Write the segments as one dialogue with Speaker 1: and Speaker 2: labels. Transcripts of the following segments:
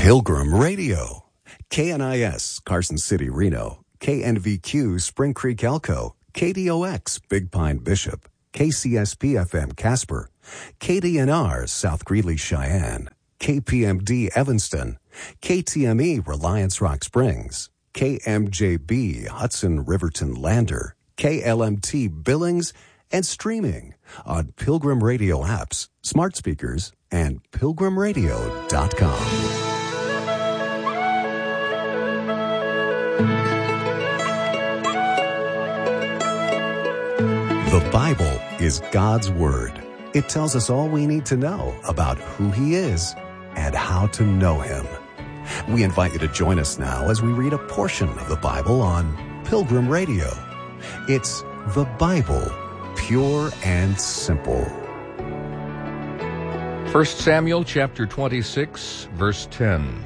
Speaker 1: Pilgrim Radio. KNIS, Carson City, Reno. KNVQ, Spring Creek, Elko. KDOX, Big Pine, Bishop. KCSP-FM, Casper. KDNR, South Greeley, Cheyenne. KPMD, Evanston. KTME, Reliance Rock Springs. KMJB, Hudson Riverton Lander. KLMT, Billings, and streaming on Pilgrim Radio apps, smart speakers, and pilgrimradio.com. The Bible is God's Word. It tells us all we need to know about who He is and how to know Him. We invite you to join us now as we read a portion of the Bible on Pilgrim Radio. It's the Bible, pure and simple.
Speaker 2: 1 Samuel chapter 26, verse 10.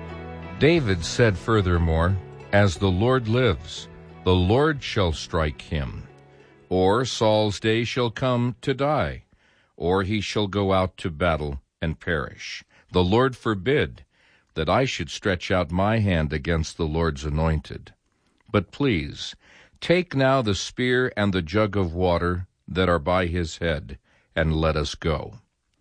Speaker 2: David said furthermore, "As the Lord lives, the Lord shall strike him. Or Saul's day shall come to die, or he shall go out to battle and perish. The Lord forbid that I should stretch out my hand against the Lord's anointed. But please, take now the spear and the jug of water that are by his head, and let us go."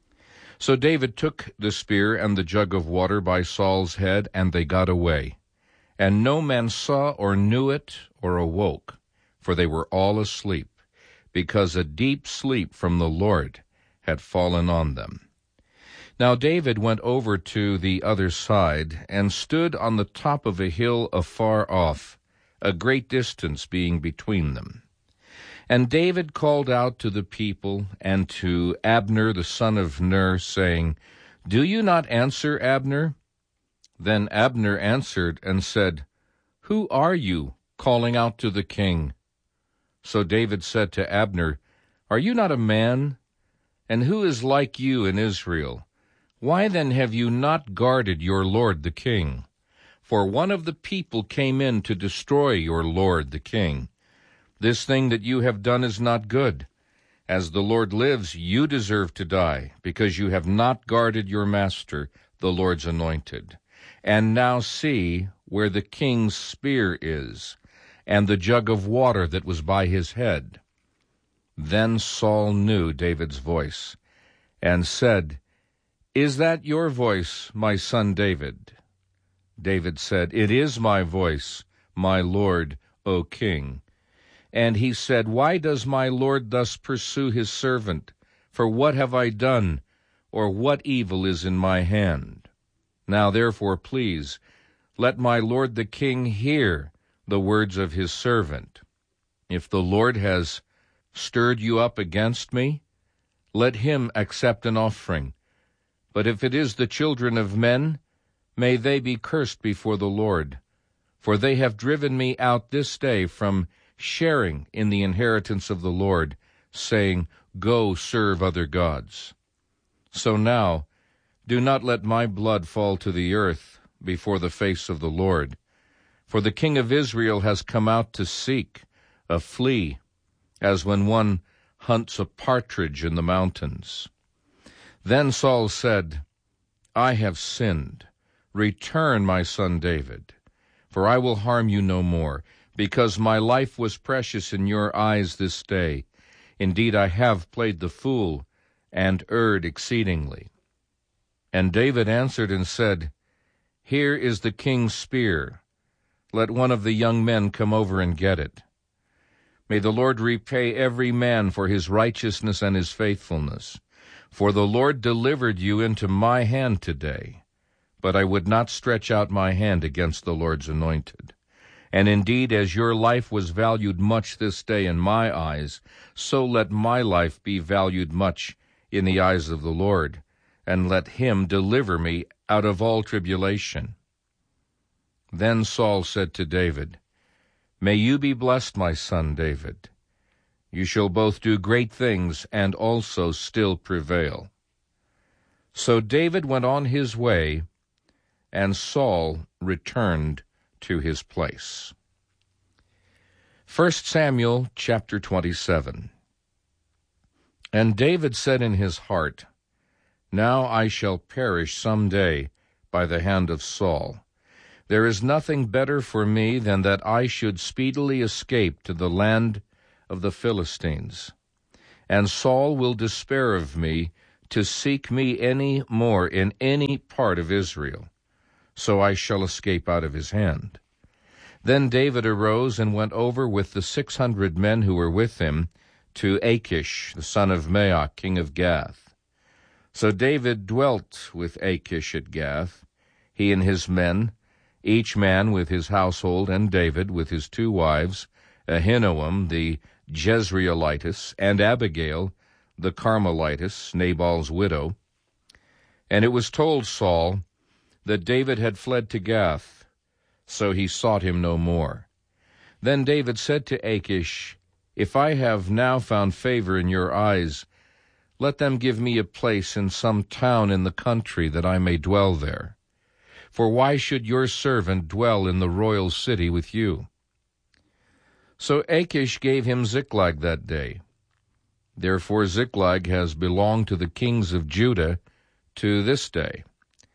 Speaker 2: So David took the spear and the jug of water by Saul's head, and they got away. And no man saw or knew it or awoke, for they were all asleep, because a deep sleep from the Lord had fallen on them. Now David went over to the other side, and stood on the top of a hill afar off, a great distance being between them. And David called out to the people and to Abner the son of Ner, saying, "Do you not answer, Abner?" Then Abner answered and said, "Who are you, calling out to the king?" So David said to Abner, "Are you not a man? And who is like you in Israel? Why then have you not guarded your lord the king? For one of the people came in to destroy your lord the king. This thing that you have done is not good. As the Lord lives, you deserve to die, because you have not guarded your master, the Lord's anointed. And now see where the king's spear is, and the jug of water that was by his head." Then Saul knew David's voice, and said, "Is that your voice, my son David?" David said, "It is my voice, my lord, O king." And he said, "Why does my lord thus pursue his servant? For what have I done, or what evil is in my hand? Now therefore, please, let my lord the king hear the words of his servant. If the Lord has stirred you up against me, let him accept an offering. But if it is the children of men, may they be cursed before the Lord. For they have driven me out this day from sharing in the inheritance of the Lord, saying, 'Go serve other gods.' So now, do not let my blood fall to the earth before the face of the Lord. For the king of Israel has come out to seek a flea, as when one hunts a partridge in the mountains." Then Saul said, "I have sinned. Return, my son David, for I will harm you no more, because my life was precious in your eyes this day. Indeed, I have played the fool and erred exceedingly." And David answered and said, "Here is the king's spear. Let one of the young men come over and get it. May the Lord repay every man for his righteousness and his faithfulness. For the Lord delivered you into my hand today, but I would not stretch out my hand against the Lord's anointed. And indeed, as your life was valued much this day in my eyes, so let my life be valued much in the eyes of the Lord, and let him deliver me out of all tribulation." Then Saul said to David, "May you be blessed, my son David. You shall both do great things and also still prevail." So David went on his way, and Saul returned to his place. 1 Samuel chapter 27. And David said in his heart, "Now I shall perish some day by the hand of Saul. There is nothing better for me than that I should speedily escape to the land of the Philistines. And Saul will despair of me to seek me any more in any part of Israel, so I shall escape out of his hand. Then David arose and went over with the 600 men who were with him to Achish, the son of Maoch, king of Gath. So David dwelt with Achish at Gath, he and his men, each man with his household, and David with his 2 wives, Ahinoam the Jezreelitess, and Abigail the Carmelitess, Nabal's widow. And it was told Saul that David had fled to Gath, so he sought him no more. Then David said to Achish, If I have now found favor in your eyes, let them give me a place in some town in the country, that I may dwell there. For why should your servant dwell in the royal city with you? So Achish gave him Ziklag that day. Therefore Ziklag has belonged to the kings of Judah to this day.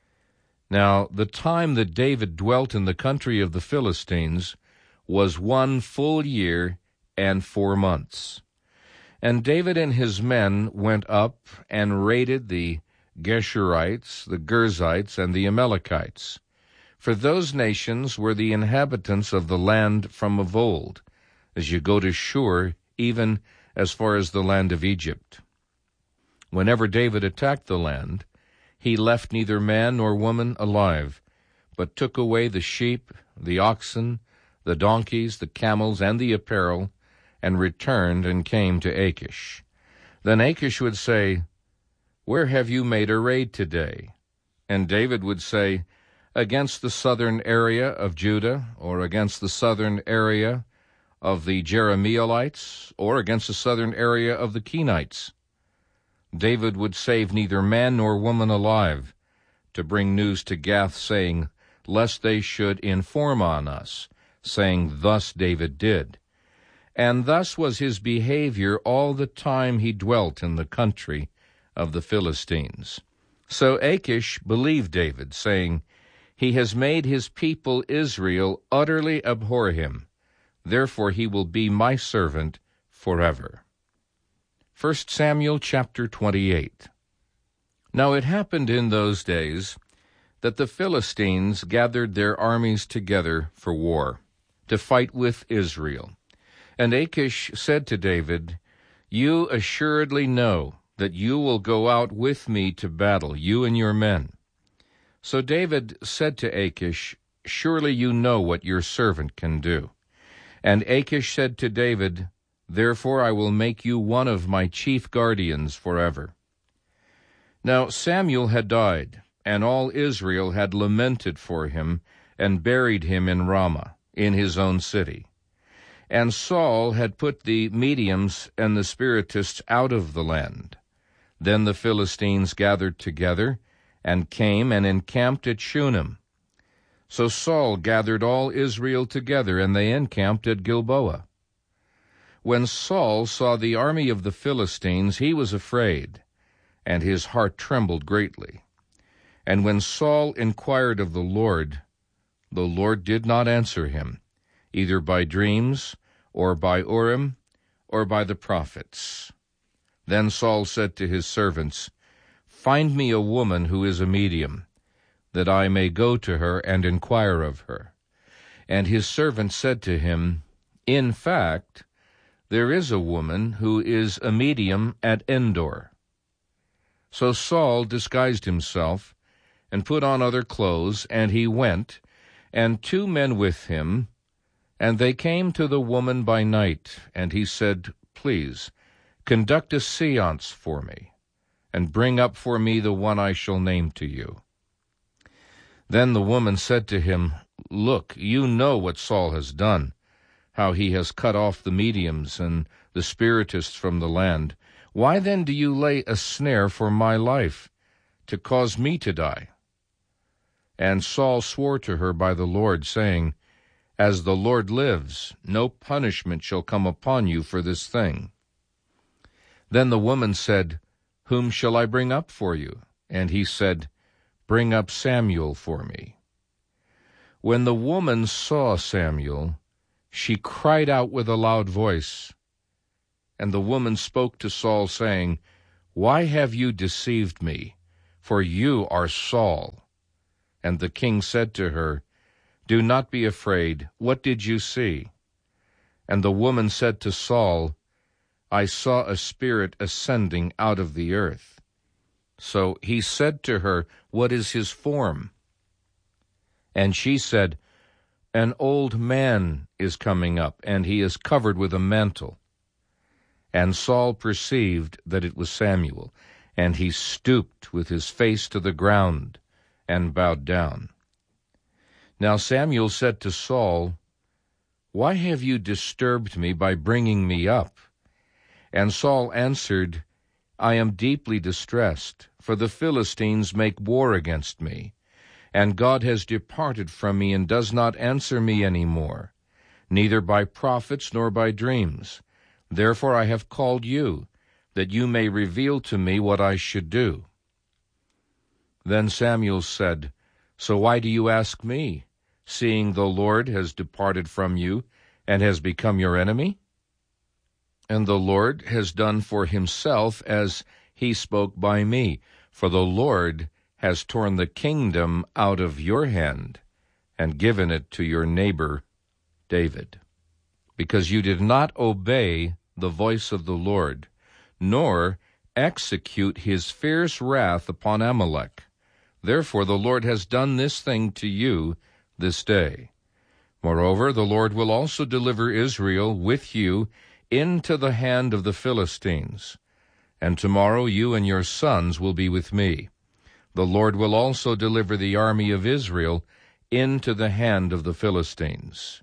Speaker 2: Now the time that David dwelt in the country of the Philistines was 1 full year and 4 months. And David and his men went up and raided the Geshurites, the Girzites, and the Amalekites. For those nations were the inhabitants of the land from of old, as you go to Shur, even as far as the land of Egypt. Whenever David attacked the land, he left neither man nor woman alive, but took away the sheep, the oxen, the donkeys, the camels, and the apparel, and returned and came to Achish. Then Achish would say, Where have you made a raid today? And David would say, Against the southern area of Judah, or against the southern area of the Jerahmeelites, or against the southern area of the Kenites. David would save neither man nor woman alive, to bring news to Gath, saying, Lest they should inform on us, saying, Thus David did. And thus was his behavior all the time he dwelt in the country of the Philistines. So Achish believed David, saying, He has made his people Israel utterly abhor him. Therefore he will be my servant forever. 1 Samuel chapter 28. Now it happened in those days that the Philistines gathered their armies together for war, to fight with Israel. And Achish said to David, You assuredly know that you will go out with me to battle, you and your men. So David said to Achish, Surely you know what your servant can do. And Achish said to David, Therefore I will make you one of my chief guardians forever. Now Samuel had died, and all Israel had lamented for him, and buried him in Ramah, in his own city. And Saul had put the mediums and the spiritists out of the land. Then the Philistines gathered together, and came and encamped at Shunem. So Saul gathered all Israel together, and they encamped at Gilboa. When Saul saw the army of the Philistines, he was afraid, and his heart trembled greatly. And when Saul inquired of the Lord did not answer him, either by dreams, or by Urim, or by the prophets. Then Saul said to his servants, Find me a woman who is a medium, that I may go to her and inquire of her. And his servant said to him, In fact, there is a woman who is a medium at Endor. So Saul disguised himself, and put on other clothes, and he went, and 2 men with him, and they came to the woman by night, and he said, Please, conduct a seance for me, and bring up for me the one I shall name to you. Then the woman said to him, Look, you know what Saul has done, how he has cut off the mediums and the spiritists from the land. Why then do you lay a snare for my life, to cause me to die? And Saul swore to her by the Lord, saying, As the Lord lives, no punishment shall come upon you for this thing. Then the woman said, Whom shall I bring up for you? And he said, Bring up Samuel for me." When the woman saw Samuel, she cried out with a loud voice. And the woman spoke to Saul, saying, "Why have you deceived me? For you are Saul." And the king said to her, "Do not be afraid. What did you see?" And the woman said to Saul, "I saw a spirit ascending out of the earth." So he said to her, "What is his form?" And she said, "An old man is coming up, and he is covered with a mantle." And Saul perceived that it was Samuel, and he stooped with his face to the ground and bowed down. Now Samuel said to Saul, "Why have you disturbed me by bringing me up?" And Saul answered, "I am deeply distressed, for the Philistines make war against me, and God has departed from me and does not answer me any more, neither by prophets nor by dreams. Therefore I have called you, that you may reveal to me what I should do." Then Samuel said, "So why do you ask me, seeing the Lord has departed from you and has become your enemy? And the Lord has done for himself as he spoke by me, for the Lord has torn the kingdom out of your hand and given it to your neighbor David, because you did not obey the voice of the Lord, nor execute his fierce wrath upon Amalek. Therefore the Lord has done this thing to you this day. Moreover, the Lord will also deliver Israel with you into the hand of the Philistines, and tomorrow you and your sons will be with me. The Lord will also deliver the army of Israel into the hand of the Philistines."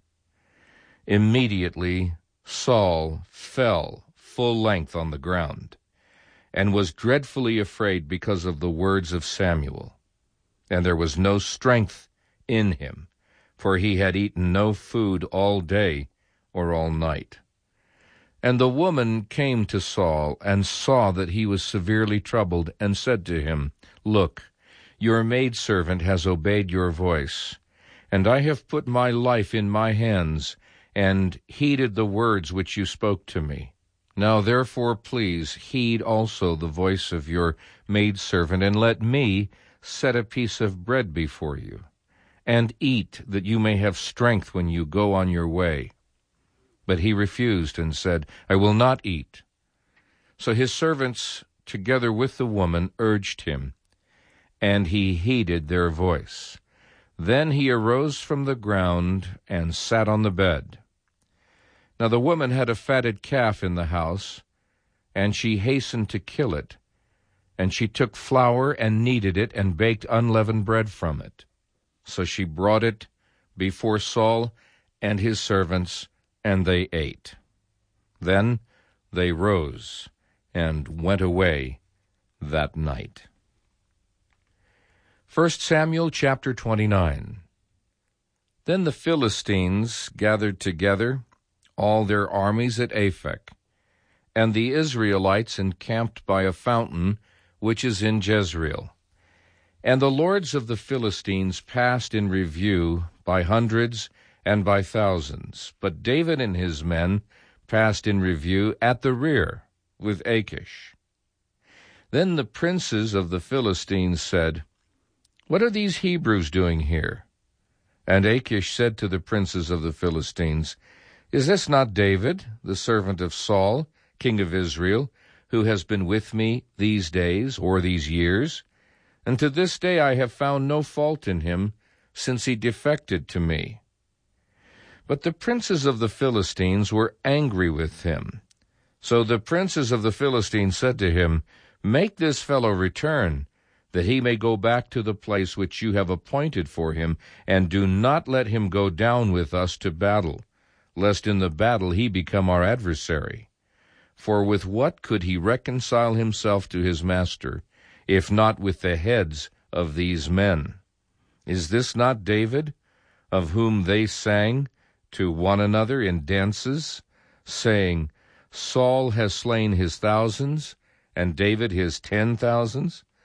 Speaker 2: Immediately Saul fell full length on the ground, and was dreadfully afraid because of the words of Samuel. And there was no strength in him, for he had eaten no food all day or all night. And the woman came to Saul, and saw that he was severely troubled, and said to him, "Look, your maidservant has obeyed your voice, and I have put my life in my hands, and heeded the words which you spoke to me. Now therefore please heed also the voice of your maidservant, and let me set a piece of bread before you, and eat, that you may have strength when you go on your way." But he refused and said, "I will not eat." So his servants, together with the woman, urged him, and he heeded their voice. Then he arose from the ground and sat on the bed. Now the woman had a fatted calf in the house, and she hastened to kill it. And she took flour and kneaded it, and baked unleavened bread from it. So she brought it before Saul and his servants, and they ate. Then they rose and went away that night. 1 Samuel chapter 29. Then the Philistines gathered together all their armies at Aphek, and the Israelites encamped by a fountain which is in Jezreel. And the lords of the Philistines passed in review by hundreds and by thousands, but David and his men passed in review at the rear with Achish. Then the princes of the Philistines said, "What are these Hebrews doing here?" And Achish said to the princes of the Philistines, "Is this not David, the servant of Saul, king of Israel, who has been with me these days or these years? And to this day I have found no fault in him, since he defected to me." But the princes of the Philistines were angry with him. So the princes of the Philistines said to him, "Make this fellow return, that he may go back to the place which you have appointed for him, and do not let him go down with us to battle, lest in the battle he become our adversary. For with what could he reconcile himself to his master, if not with the heads of these men? Is this not David, of whom they sang to one another in dances, saying, 'Saul has slain his thousands, and David his 10,000s?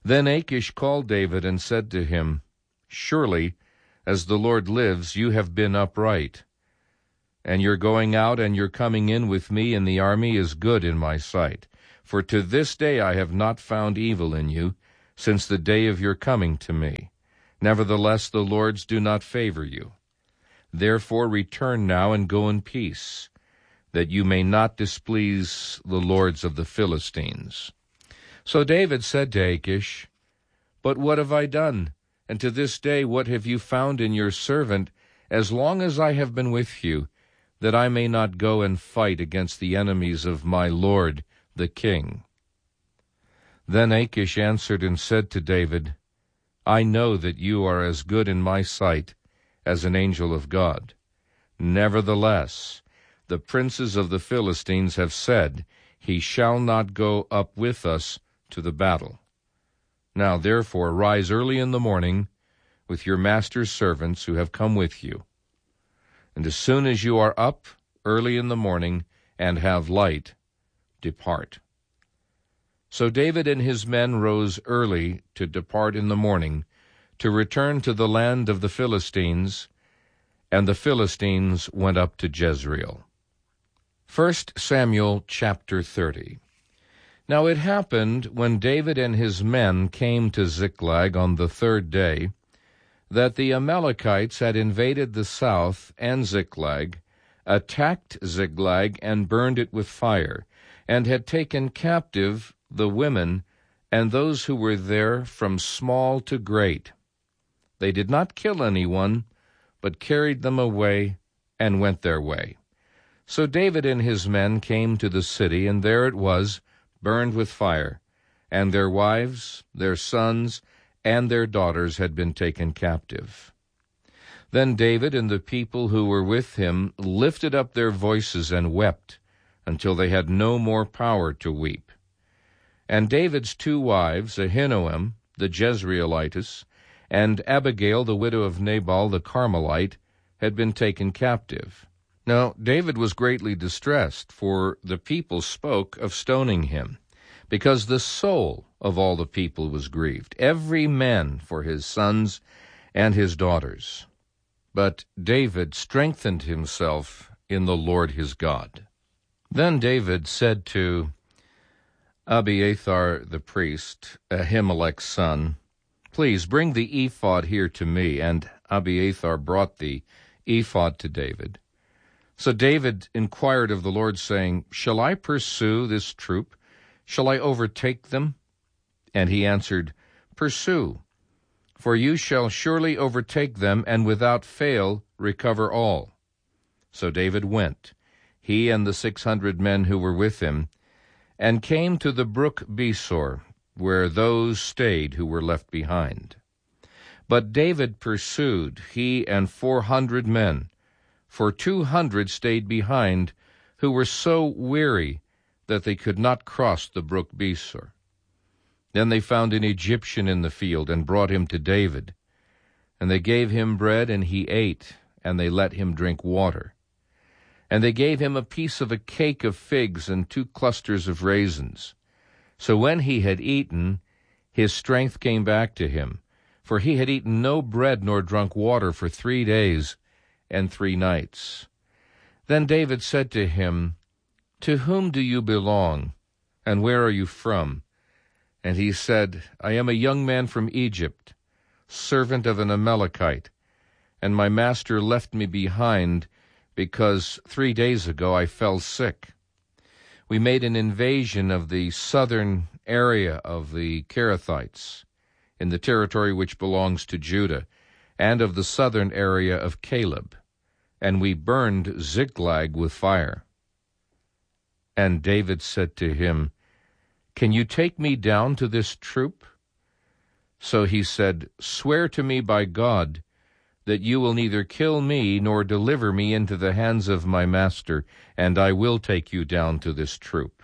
Speaker 2: Then Achish called David and said to him, Surely, as the Lord lives, you have been upright, and your going out and your coming in with me in the army is good in my sight. For to this day I have not found evil in you, since the day of your coming to me. Nevertheless, the lords do not favor you. Therefore return now and go in peace, that you may not displease the lords of the Philistines. So David said to Achish, But what have I done? And to this day what have you found in your servant, as long as I have been with you, that I may not go and fight against the enemies of my lord the king? Then Achish answered and said to David, I know that you are as good in my sight as an angel of God. Nevertheless, the princes of the Philistines have said, He shall not go up with us to the battle. Now therefore rise early in the morning with your master's servants who have come with you. And as soon as you are up early in the morning and have light, depart. So David and his men rose early to depart in the morning, to return to the land of the Philistines, and the Philistines went up to Jezreel. 1 Samuel chapter 30. Now it happened, when David and his men came to Ziklag on the third day, that the Amalekites had invaded the south and Ziklag, attacked Ziklag, and burned it with fire, and had taken captive the women and those who were there from small to great. They did not kill anyone, but carried them away and went their way. So David and his men came to the city, and there it was, burned with fire, and their wives, their sons, and their daughters had been taken captive. Then David and the people who were with him lifted up their voices and wept, until they had no more power to weep. And David's two wives, Ahinoam the Jezreelitess, and Abigail the widow of Nabal the Carmelite, had been taken captive. Now David was greatly distressed, for the people spoke of stoning him, because the soul of all the people was grieved, every man for his sons and his daughters. But David strengthened himself in the Lord his God. Then David said to Abiathar the priest, Ahimelech's son, Please bring the ephod here to me. And Abiathar brought the ephod to David. So David inquired of the Lord, saying, Shall I pursue this troop? Shall I overtake them? And he answered, Pursue, for you shall surely overtake them, and without fail recover all. So David went, he and the 600 men who were with him, and came to the brook Besor, where those stayed who were left behind. But David pursued, he and 400 men, for 200 stayed behind, who were so weary that they could not cross the brook Besor. Then they found an Egyptian in the field, and brought him to David. And they gave him bread, and he ate, and they let him drink water. And they gave him a piece of a cake of figs and 2 clusters of raisins. So when he had eaten, his strength came back to him, for he had eaten no bread nor drunk water for 3 days and 3 nights. Then David said to him, To whom do you belong, and where are you from? And he said, I am a young man from Egypt, servant of an Amalekite, and my master left me behind, because 3 days ago I fell sick. We made an invasion of the southern area of the Kerethites, in the territory which belongs to Judah, and of the southern area of Caleb, and we burned Ziklag with fire. And David said to him, Can you take me down to this troop? So he said, Swear to me by God that you will neither kill me nor deliver me into the hands of my master, and I will take you down to this troop.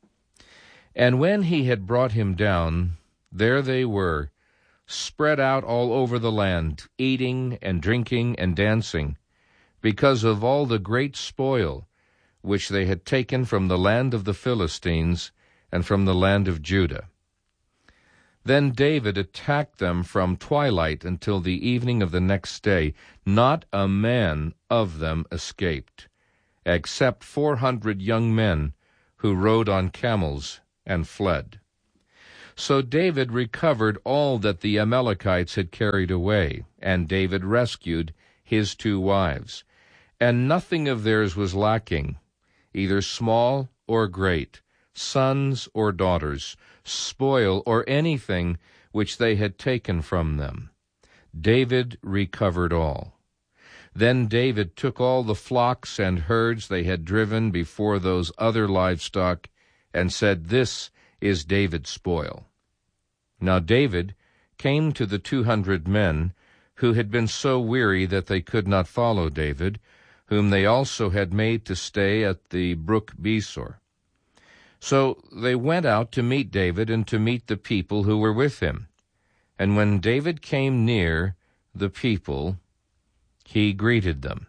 Speaker 2: And when he had brought him down, there they were, spread out all over the land, eating and drinking and dancing, because of all the great spoil which they had taken from the land of the Philistines and from the land of Judah. Then David attacked them from twilight until the evening of the next day. Not a man of them escaped, except 400 young men who rode on camels and fled. So David recovered all that the Amalekites had carried away, and David rescued his 2 wives. And nothing of theirs was lacking, either small or great, sons or daughters, spoil or anything which they had taken from them. David recovered all. Then David took all the flocks and herds they had driven before those other livestock, and said, "This is David's spoil." Now David came to the 200 men who had been so weary that they could not follow David, whom they also had made to stay at the brook Besor. So they went out to meet David and to meet the people who were with him. And when David came near the people, he greeted them.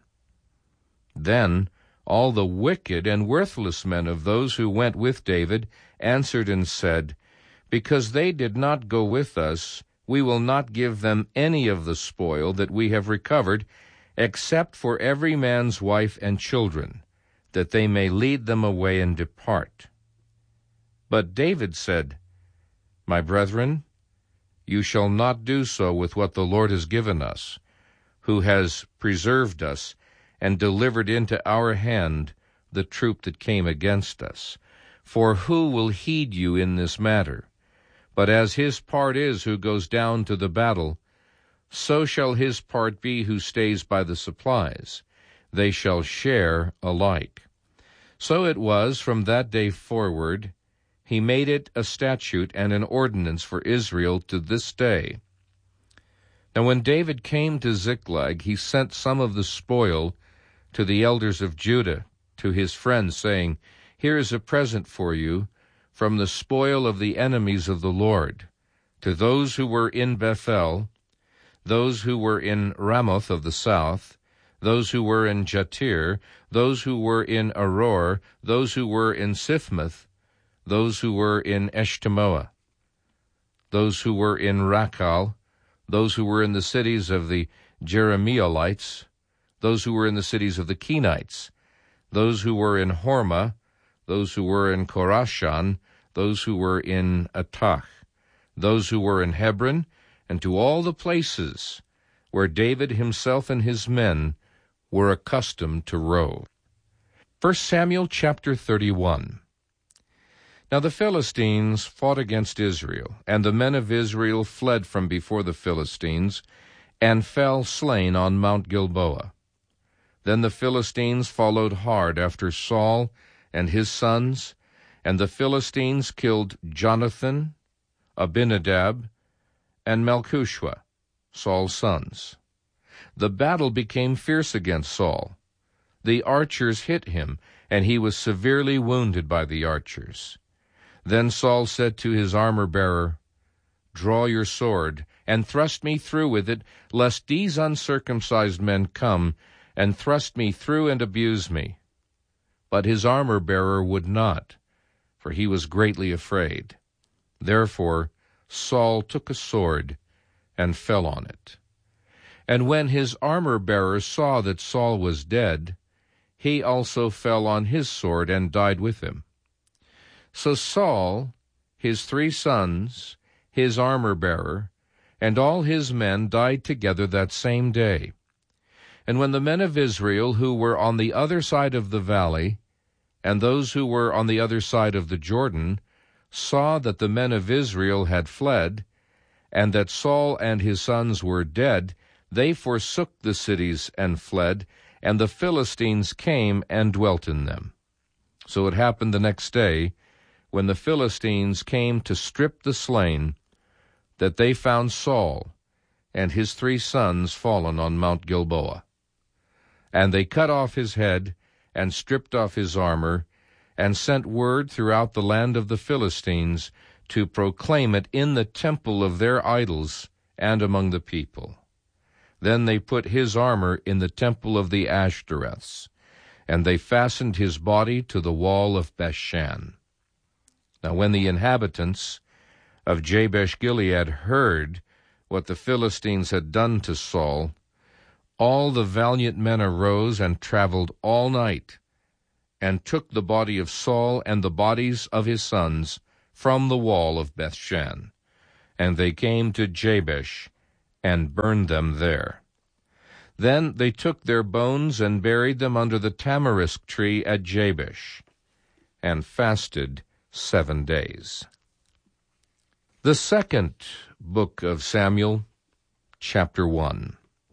Speaker 2: Then all the wicked and worthless men of those who went with David answered and said, "Because they did not go with us, we will not give them any of the spoil that we have recovered, except for every man's wife and children, that they may lead them away and depart." But David said, "My brethren, you shall not do so with what the Lord has given us, who has preserved us and delivered into our hand the troop that came against us. For who will heed you in this matter? But as his part is who goes down to the battle, so shall his part be who stays by the supplies. They shall share alike." So it was from that day forward, he made it a statute and an ordinance for Israel to this day. Now when David came to Ziklag, he sent some of the spoil to the elders of Judah, to his friends, saying, "Here is a present for you from the spoil of the enemies of the Lord, to those who were in Bethel, those who were in Ramoth of the south, those who were in Jatir, those who were in Aror, those who were in Sifmoth, those who were in Eshtemoa, those who were in Rakal, those who were in the cities of the Jeremielites, those who were in the cities of the Kenites, those who were in Hormah, those who were in Korashan, those who were in Atach, those who were in Hebron, and to all the places where David himself and his men were accustomed to rove. 1 Samuel chapter 31. Now the Philistines fought against Israel, and the men of Israel fled from before the Philistines, and fell slain on Mount Gilboa. Then the Philistines followed hard after Saul and his sons, and the Philistines killed Jonathan, Abinadab, and Malchishua, Saul's sons. The battle became fierce against Saul. The archers hit him, and he was severely wounded by the archers. Then Saul said to his armor-bearer, "Draw your sword, and thrust me through with it, lest these uncircumcised men come and thrust me through and abuse me." But his armor-bearer would not, for he was greatly afraid. Therefore Saul took a sword and fell on it. And when his armor-bearer saw that Saul was dead, he also fell on his sword and died with him. So Saul, his 3 sons, his armor-bearer, and all his men died together that same day. And when the men of Israel who were on the other side of the valley, and those who were on the other side of the Jordan, saw that the men of Israel had fled, and that Saul and his sons were dead, they forsook the cities and fled, and the Philistines came and dwelt in them. So it happened the next day, when the Philistines came to strip the slain, that they found Saul and his 3 sons fallen on Mount Gilboa. And they cut off his head, and stripped off his armor, and sent word throughout the land of the Philistines to proclaim it in the temple of their idols and among the people. Then they put his armor in the temple of the Ashtoreths, and they fastened his body to the wall of Bethshan. Now when the inhabitants of Jabesh-Gilead heard what the Philistines had done to Saul, all the valiant men arose and traveled all night, and took the body of Saul and the bodies of his sons from the wall of Bethshan. And they came to Jabesh, and burned them there. Then they took their bones and buried them under the tamarisk tree at Jabesh, and fasted 7 days. The second book of Samuel, chapter 1.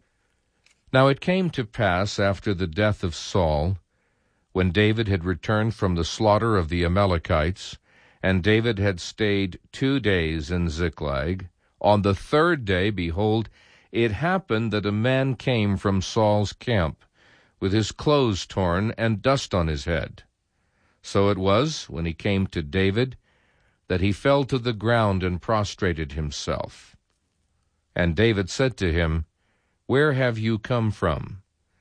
Speaker 2: Now it came to pass after the death of Saul, when David had returned from the slaughter of the Amalekites, and David had stayed 2 days in Ziklag, on the 3rd day, behold, it happened that a man came from Saul's camp, with his clothes torn and dust on his head. So it was, when he came to David, that he fell to the ground and prostrated himself. And David said to him, Where have you come from?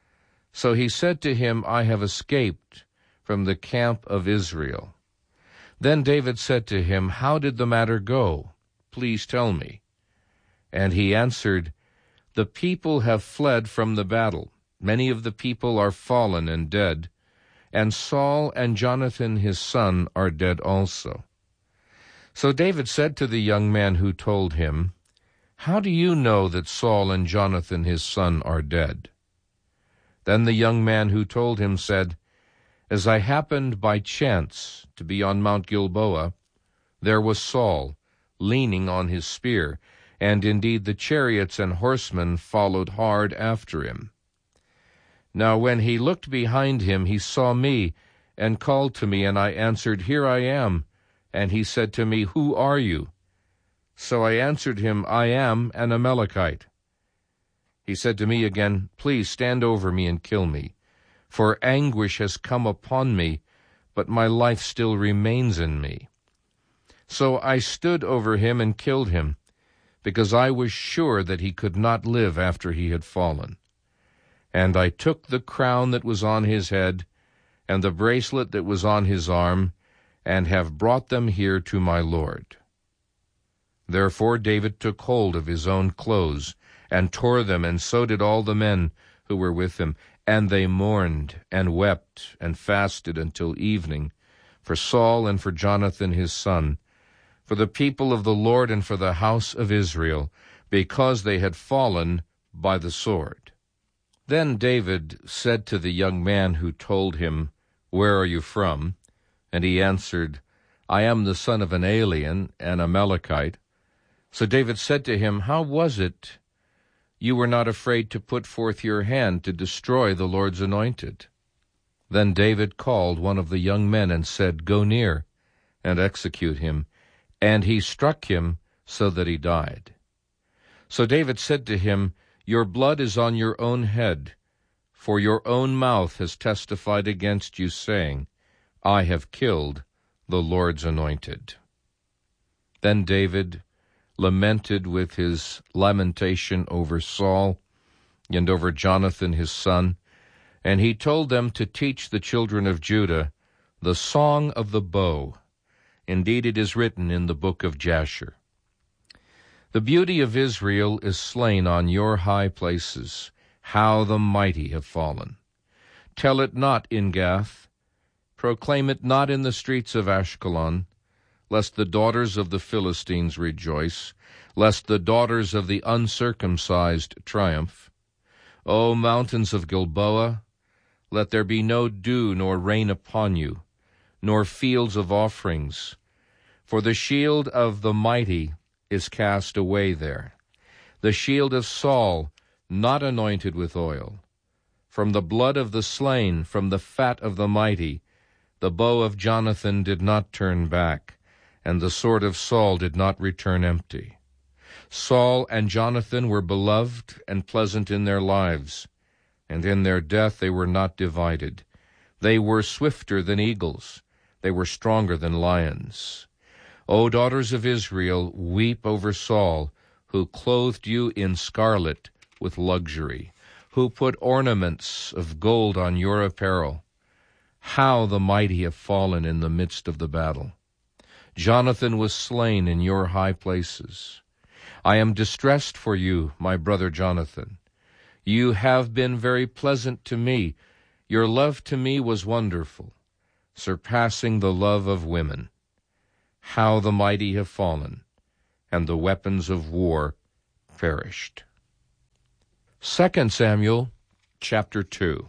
Speaker 2: So he said to him, I have escaped from the camp of Israel. Then David said to him, How did the matter go? Please tell me. And he answered, The people have fled from the battle. Many of the people are fallen and dead, and Saul and Jonathan his son are dead also. So David said to the young man who told him, How do you know that Saul and Jonathan his son are dead? Then the young man who told him said, As I happened by chance to be on Mount Gilboa, there was Saul, leaning on his spear, and indeed the chariots and horsemen followed hard after him. Now when he looked behind him, he saw me, and called to me, and I answered, Here I am. And he said to me, Who are you? So I answered him, I am an Amalekite. He said to me again, Please stand over me and kill me, for anguish has come upon me, but my life still remains in me. So I stood over him and killed him, because I was sure that he could not live after he had fallen. And I took the crown that was on his head, and the bracelet that was on his arm, and have brought them here to my Lord. Therefore David took hold of his own clothes, and tore them, and so did all the men who were with him. And they mourned, and wept, and fasted until evening, for Saul and for Jonathan his son, for the people of the Lord and for the house of Israel, because they had fallen by the sword. Then David said to the young man who told him, Where are you from? And he answered, I am the son of an alien, an Amalekite. So David said to him, How was it you were not afraid to put forth your hand to destroy the Lord's anointed? Then David called one of the young men and said, Go near and execute him. And he struck him so that he died. So David said to him, Your blood is on your own head, for your own mouth has testified against you, saying, I have killed the Lord's anointed. Then David lamented with his lamentation over Saul and over Jonathan his son, and he told them to teach the children of Judah the song of the bow. Indeed, it is written in the book of Jasher. The beauty of Israel is slain on your high places. How the mighty have fallen. Tell it not in Gath. Proclaim it not in the streets of Ashkelon, lest the daughters of the Philistines rejoice, lest the daughters of the uncircumcised triumph. O mountains of Gilboa, let there be no dew nor rain upon you, nor fields of offerings, for the shield of the mighty is cast away there, the shield of Saul not anointed with oil. From the blood of the slain, from the fat of the mighty, the bow of Jonathan did not turn back, and the sword of Saul did not return empty. Saul and Jonathan were beloved and pleasant in their lives, and in their death they were not divided. They were swifter than eagles. They were stronger than lions. O daughters of Israel, weep over Saul, who clothed you in scarlet with luxury, who put ornaments of gold on your apparel. How the mighty have fallen in the midst of the battle. Jonathan was slain in your high places. I am distressed for you, my brother Jonathan. You have been very pleasant to me. Your love to me was wonderful, surpassing the love of women. How the mighty have fallen, and the weapons of war perished. 2 Samuel chapter 2.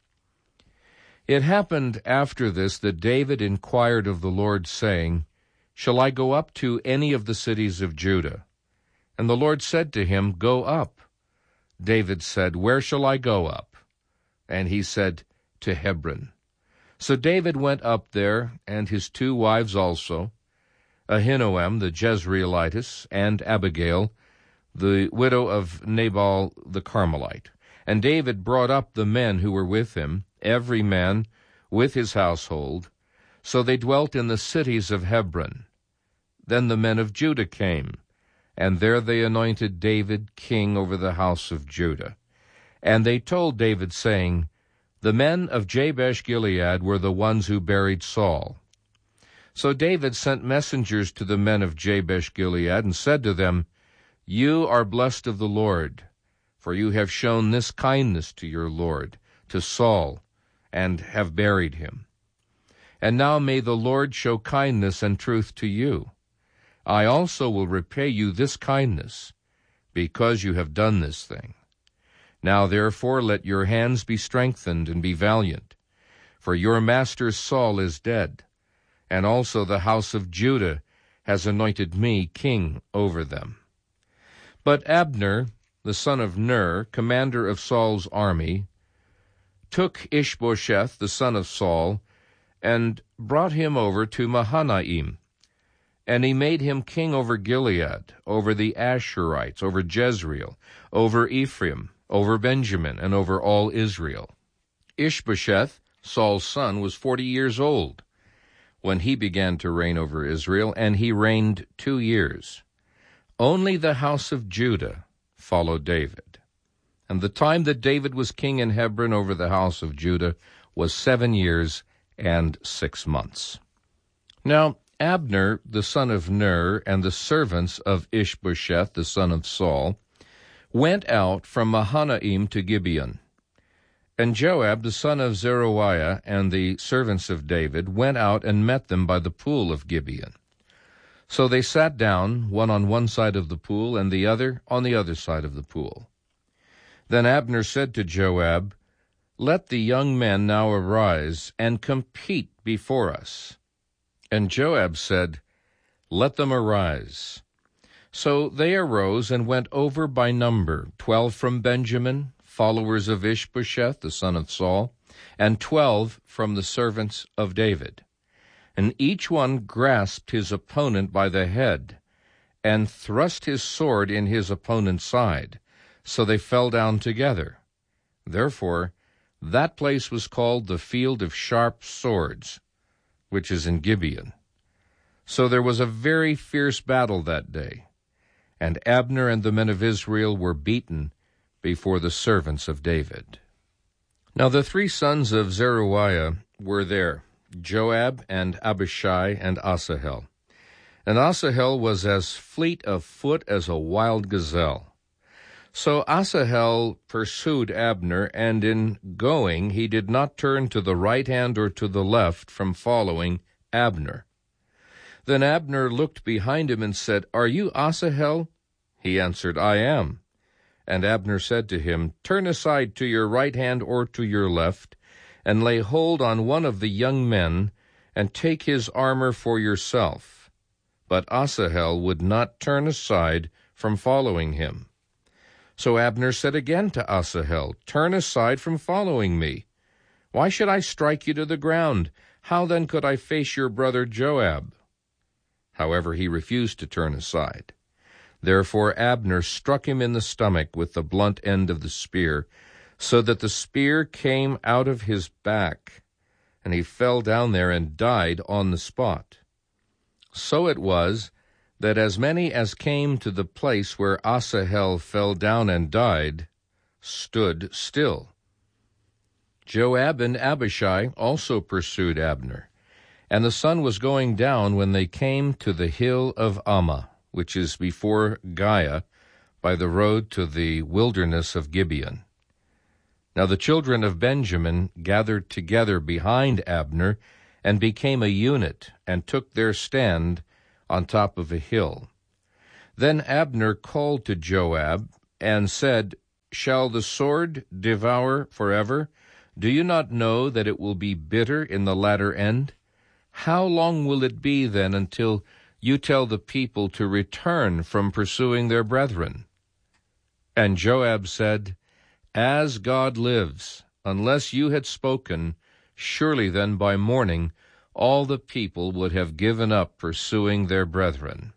Speaker 2: It happened after this that David inquired of the Lord, saying, Shall I go up to any of the cities of Judah? And the Lord said to him, Go up. David said, Where shall I go up? And he said, To Hebron. So David went up there, and his 2 wives also, Ahinoam the Jezreelitess, and Abigail, the widow of Nabal the Carmelite. And David brought up the men who were with him, every man with his household. So they dwelt in the cities of Hebron. Then the men of Judah came, and there they anointed David king over the house of Judah. And they told David, saying, The men of Jabesh-Gilead were the ones who buried Saul. So David sent messengers to the men of Jabesh-Gilead, and said to them, You are blessed of the Lord, for you have shown this kindness to your Lord, to Saul, and have buried him. And now may the Lord show kindness and truth to you. I also will repay you this kindness, because you have done this thing. Now therefore let your hands be strengthened, and be valiant, for your master Saul is dead, and also the house of Judah has anointed me king over them. But Abner, the son of Ner, commander of Saul's army, took Ishbosheth, the son of Saul, and brought him over to Mahanaim. And he made him king over Gilead, over the Ashurites, over Jezreel, over Ephraim, over Benjamin, and over all Israel. Ishbosheth, Saul's son, was 40 years old when he began to reign over Israel, and he reigned 2 years. Only the house of Judah followed David. And the time that David was king in Hebron over the house of Judah was 7 years and 6 months. Now Abner, the son of Ner, and the servants of Ishbosheth, the son of Saul, went out from Mahanaim to Gibeon. And Joab, the son of Zeruiah, and the servants of David went out and met them by the pool of Gibeon. So they sat down, one on one side of the pool, and the other on the other side of the pool. Then Abner said to Joab, Let the young men now arise and compete before us. And Joab said, Let them arise. So they arose and went over by number, 12 from Benjamin, followers of Ishbosheth, the son of Saul, and 12 from the servants of David. And each one grasped his opponent by the head, and thrust his sword in his opponent's side, so they fell down together. Therefore that place was called the Field of Sharp Swords, which is in Gibeon. So there was a very fierce battle that day, and Abner and the men of Israel were beaten before the servants of David. Now the 3 sons of Zeruiah were there, Joab and Abishai and Asahel. And Asahel was as fleet of foot as a wild gazelle. So Asahel pursued Abner, and in going he did not turn to the right hand or to the left from following Abner. Then Abner looked behind him and said, Are you Asahel? He answered, I am. And Abner said to him, Turn aside to your right hand or to your left, and lay hold on one of the young men, and take his armor for yourself. But Asahel would not turn aside from following him. So Abner said again to Asahel, Turn aside from following me. Why should I strike you to the ground? How then could I face your brother Joab? However, he refused to turn aside. Therefore Abner struck him in the stomach with the blunt end of the spear, so that the spear came out of his back, and he fell down there and died on the spot. So it was that as many as came to the place where Asahel fell down and died stood still. Joab and Abishai also pursued Abner, And the sun was going down when they came to the hill of Ammah, which is before Giah, by the road to the wilderness of Gibeon. Now the children of Benjamin gathered together behind Abner, and became a unit, and took their stand on top of a hill. Then Abner called to Joab, and said, Shall the sword devour forever? Do you not know that it will be bitter in the latter end? How long will it be then until you tell the people to return from pursuing their brethren? And Joab said, As God lives, unless you had spoken, surely then by morning all the people would have given up pursuing their brethren.